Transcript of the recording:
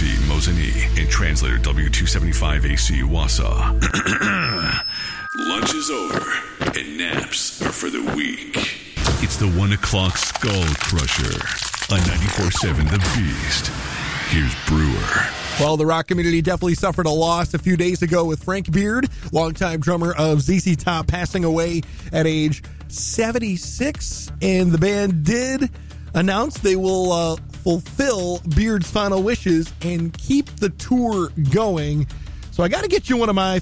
AC Mosinee and translator W275AC Wausau. Lunch is over and naps are for the weak. It's the 1 o'clock Skull Crusher on 94.7 The Beast. Here's Brewer. Well, the rock community definitely suffered a loss a few days ago with Frank Beard, longtime drummer of ZZ Top, passing away at age 76. And the band did announce they will fulfill Beard's final wishes and keep the tour going. So I got to get you one of my